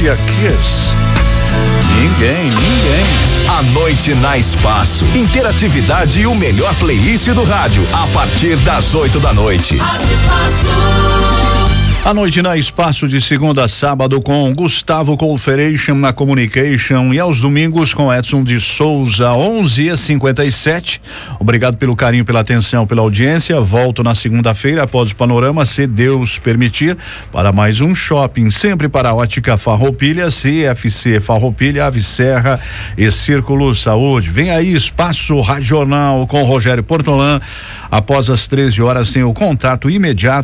Alicia Keys. Ninguém. A noite na Espaço. Interatividade e o melhor playlist do rádio. A partir das 8 da noite. A noite na Espaço de segunda a sábado com Gustavo Colferation na Communication e aos domingos com Edson de Souza, 11h57. Obrigado pelo carinho, pela atenção, pela audiência. Volto na segunda-feira após o Panorama, se Deus permitir, para mais um shopping, sempre para a Ótica Farroupilha, CFC Farroupilha, Ave Serra e Círculo Saúde. Vem aí Espaço Regional com Rogério Portolã. Após as 13 horas tem o contato imediato